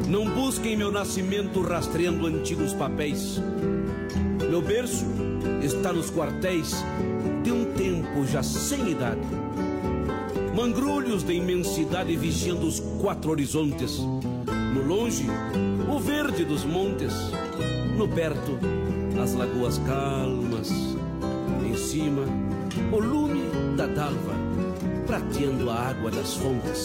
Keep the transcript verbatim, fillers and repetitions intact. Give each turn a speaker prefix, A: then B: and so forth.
A: Não busquem meu nascimento rastreando antigos papéis. Meu berço está nos quartéis de um tempo já sem idade. Mangrulhos de imensidade vigiando os quatro horizontes. No longe, o verde dos montes. No perto, as lagoas calmas. Em cima, o lume da dalva, prateando a água das fontes.